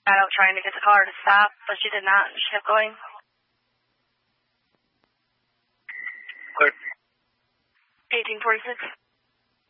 got out trying to get the car to stop, but she did not. She kept going. Clear. 1846.